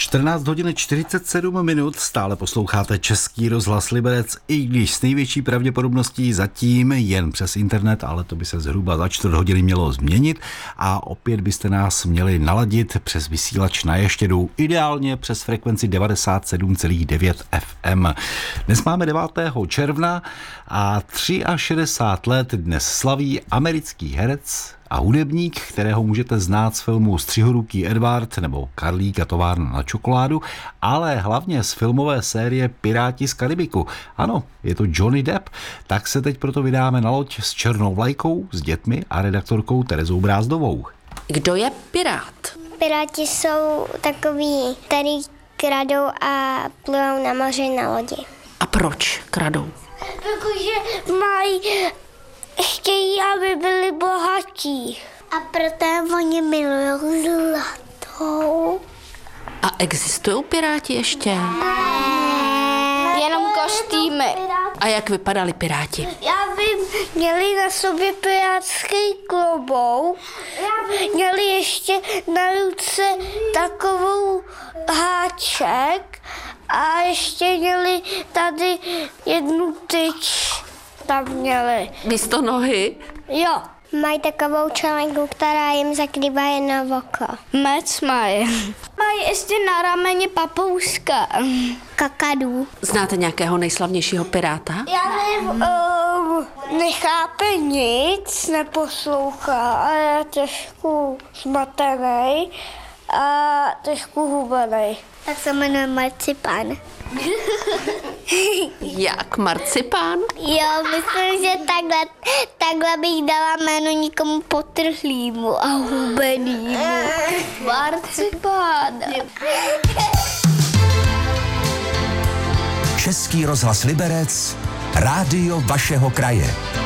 14 hodin 47 minut, stále posloucháte Český rozhlas Liberec, i když s největší pravděpodobností zatím jen přes internet, ale to by se zhruba za 4 hodiny mělo změnit a opět byste nás měli naladit přes vysílač na Ještědu, ideálně přes frekvenci 97,9 FM. Dnes máme 9. června a 63 let dnes slaví americký herec a hudebník, kterého můžete znát z filmu Střihoruký Edward nebo Karlík a továrna na čokoládu, ale hlavně z filmové série Piráti z Karibiku. Ano, je to Johnny Depp. Tak se teď proto vydáme na loď s černou vlajkou, s dětmi a redaktorkou Terezou Brázdovou. Kdo je pirát? Piráti jsou takový, který kradou a plujou na moři na lodi. A proč kradou? Protože chtějí, aby byli bohatí. A proto oni milují zlatou. A existují piráti ještě? Jenom kostýmy. A jak vypadali piráti? Já vím, měli na sobě pirátský klobouk, měli ještě na ruce takovou háček a ještě měli tady jednu tyč. Tam měli. Místo nohy? Jo. Mají takovou čelenku, která jim zakrývá jedno oko. Mec mají. Mají ještě na rameni papouška. Kakadu. Znáte nějakého nejslavnějšího piráta? Já nevím, nechápe nic, neposlouchá a je trošku zmatený a trošku hubený. Tak se jmenuje Marcipán. Jak marcipán? Jo, myslím, že takhle bych dala jméno nikomu potrhlýmu a hubenýmu. Marcipán. Český rozhlas Liberec, rádio vašeho kraje.